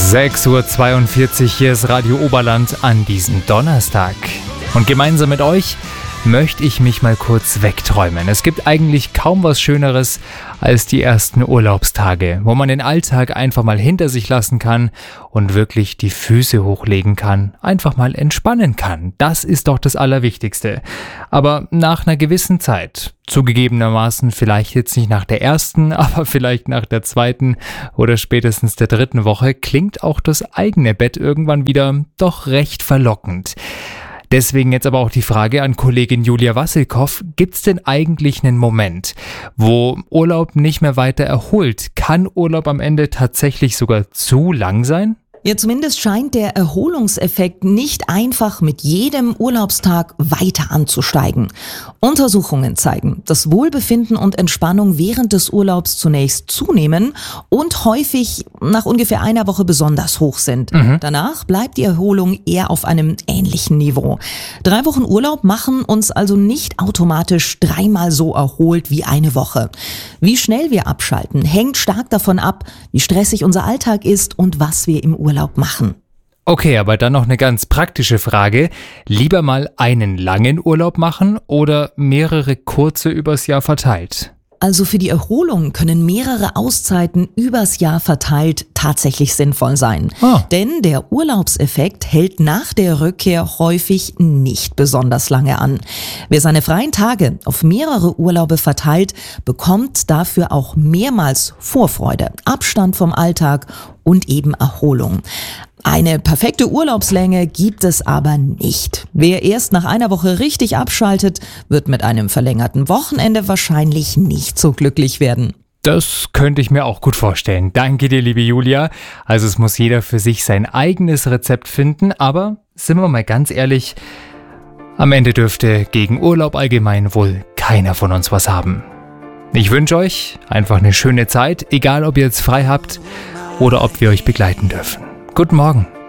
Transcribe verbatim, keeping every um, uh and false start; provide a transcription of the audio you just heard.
sechs Uhr zweiundvierzig, hier ist Radio Oberland an diesem Donnerstag. Und gemeinsam mit euch möchte ich mich mal kurz wegträumen. Es gibt eigentlich kaum was Schöneres als die ersten Urlaubstage, wo man den Alltag einfach mal hinter sich lassen kann und wirklich die Füße hochlegen kann, einfach mal entspannen kann. Das ist doch das Allerwichtigste. Aber nach einer gewissen Zeit, zugegebenermaßen vielleicht jetzt nicht nach der ersten, aber vielleicht nach der zweiten oder spätestens der dritten Woche, klingt auch das eigene Bett irgendwann wieder doch recht verlockend. Deswegen jetzt aber auch die Frage an Kollegin Julia Wassilkow, gibt's denn eigentlich einen Moment, wo Urlaub nicht mehr weiter erholt? Kann Urlaub am Ende tatsächlich sogar zu lang sein? Ja, zumindest scheint der Erholungseffekt nicht einfach mit jedem Urlaubstag weiter anzusteigen. Untersuchungen zeigen, dass Wohlbefinden und Entspannung während des Urlaubs zunächst zunehmen und häufig nach ungefähr einer Woche besonders hoch sind. Mhm. Danach bleibt die Erholung eher auf einem ähnlichen Niveau. Drei Wochen Urlaub machen uns also nicht automatisch dreimal so erholt wie eine Woche. Wie schnell wir abschalten, hängt stark davon ab, wie stressig unser Alltag ist und was wir im Urlaub Urlaub machen. Okay, aber dann noch eine ganz praktische Frage. Lieber mal einen langen Urlaub machen oder mehrere kurze übers Jahr verteilt? Also für die Erholung können mehrere Auszeiten übers Jahr verteilt tatsächlich sinnvoll sein. Oh. Denn der Urlaubseffekt hält nach der Rückkehr häufig nicht besonders lange an. Wer seine freien Tage auf mehrere Urlaube verteilt, bekommt dafür auch mehrmals Vorfreude, Abstand vom Alltag und eben Erholung. Eine perfekte Urlaubslänge gibt es aber nicht. Wer erst nach einer Woche richtig abschaltet, wird mit einem verlängerten Wochenende wahrscheinlich nicht so glücklich werden. Das könnte ich mir auch gut vorstellen. Danke dir, liebe Julia. Also es muss jeder für sich sein eigenes Rezept finden, aber sind wir mal ganz ehrlich, am Ende dürfte gegen Urlaub allgemein wohl keiner von uns was haben. Ich wünsche euch einfach eine schöne Zeit, egal ob ihr jetzt frei habt oder ob wir euch begleiten dürfen. Guten Morgen.